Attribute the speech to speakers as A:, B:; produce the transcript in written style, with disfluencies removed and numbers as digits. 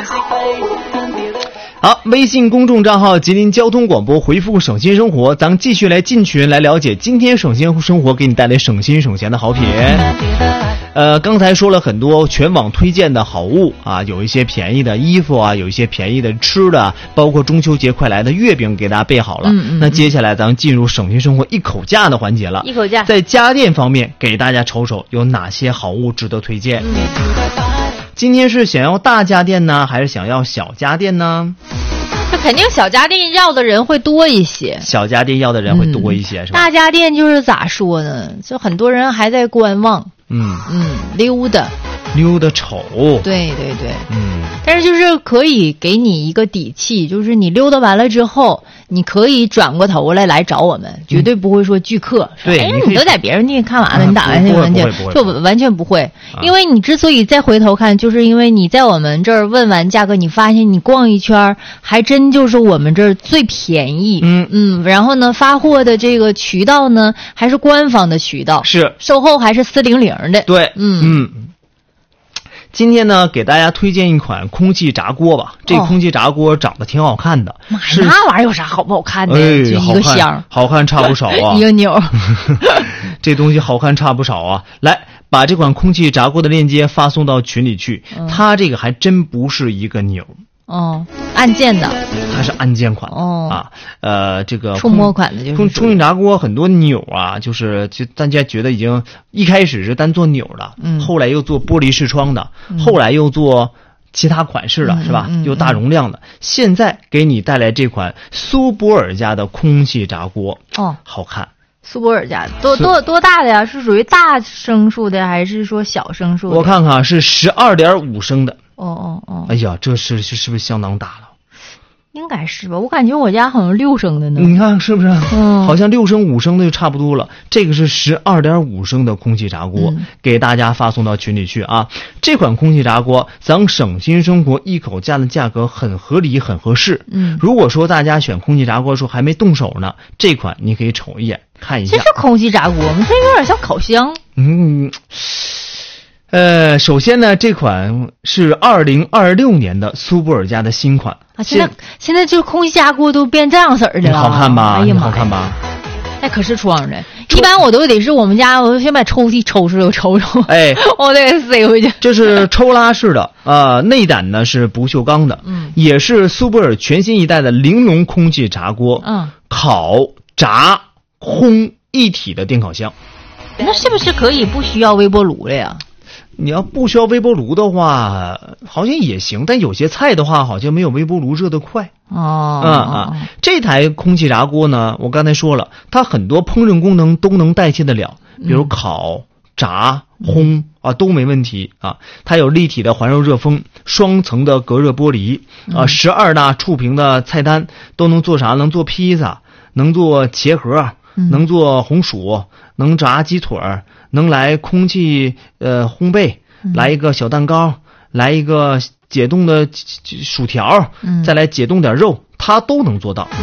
A: 好，微信公众账号吉林交通广播回复省心生活，咱继续来进群来了解今天省心生活给你带来省心省钱的好品。刚才说了很多全网推荐的好物啊，有一些便宜的衣服啊，有一些便宜的吃的，包括中秋节快来的月饼给大家备好了。那接下来咱们进入省心生活一口价的环节了。
B: 一口价，在
A: 家电方面给大家瞅瞅有哪些好物值得推荐。今天是想要大家电呢，还是想要小家电呢？
B: 这肯定小家电要的人会多一些，
A: 小家电要的人会多一些，是吧？
B: 大家电就是咋说呢？就很多人还在观望，溜达
A: 瞅，
B: 对，但是就是可以给你一个底气，就是你溜达完了之后，你可以转过头来找我们，绝对不会说拒客。
A: 对，
B: 你都在别人店看完了，你打完就完全不会，因为你之所以再回头看，就是因为你在我们这儿问完价格，你发现你逛一圈还真就是我们这儿最便宜。然后呢，发货的这个渠道呢还是官方的渠道，
A: 是售
B: 后还是400的。
A: 对，今天呢，给大家推荐一款空气炸锅吧。这空气炸锅长得挺好看的。
B: 妈呀，那玩意儿有啥好不好看的？就一个箱，
A: 好看差不少啊。
B: 一个钮。
A: 这东西好看差不少啊。来，把这款空气炸锅的链接发送到群里去。它这个还真不是一个钮。
B: 按键的，
A: 它是按键款这个
B: 触摸款的，就是
A: 空气炸锅很多钮啊，就大家觉得已经一开始是单做钮的，后来又做玻璃视窗的，后来又做其他款式的，是吧？又大容量的，现在给你带来这款苏泊尔家的空气炸锅，好看。
B: 苏泊尔家多大的呀？是属于大升数的还是说小升数的？
A: 我看看是12.5升的。
B: 哎
A: 呀，这是不是相当大了？
B: 应该是吧，我感觉我家好像6升的呢。
A: 你看是不是？好像6升5升的就差不多了。这个是12.5升的空气炸锅，给大家发送到群里去啊。这款空气炸锅，咱省心生活一口价的价格很合理，很合适。如果说大家选空气炸锅的时候还没动手呢，这款你可以瞅一眼看一下。
B: 这是空气炸锅吗？这有点像烤箱。
A: 首先呢，这款是2026年的苏泊尔家的新款
B: 啊。现在这空气炸锅都变这样式儿的了，
A: 好看吧？
B: 哎呀妈呀，
A: 好看吧？
B: 带可视窗的，一般我都得是我们家，我先把抽屉抽出来，我抽，我得塞回去。
A: 这是抽拉式的内胆呢是不锈钢的，也是苏泊尔全新一代的玲珑空气炸锅，烤、炸、烘一体的电烤箱。
B: 那是不是可以不需要微波炉了呀？
A: 你要不需要微波炉的话好像也行，但有些菜的话好像没有微波炉热得快。这台空气炸锅呢，我刚才说了，它很多烹饪功能都能代替得了，比如烤、炸、烘都没问题啊。它有立体的环绕热风，双层的隔热玻璃12大触屏的菜单都能做啥？能做披萨，能做茄盒，能做红薯，能炸鸡腿，能来空气烘焙，来一个小蛋糕，来一个解冻的薯条，再来解冻点肉，它都能做到。